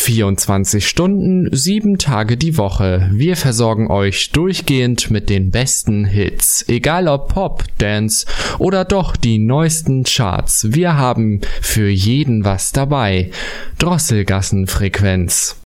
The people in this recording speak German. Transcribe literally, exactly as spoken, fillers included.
vierundzwanzig Stunden, sieben Tage die Woche. Wir versorgen euch durchgehend mit den besten Hits. Egal ob Pop, Dance oder doch die neuesten Charts. Wir haben für jeden was dabei. Drosselgassenfrequenz.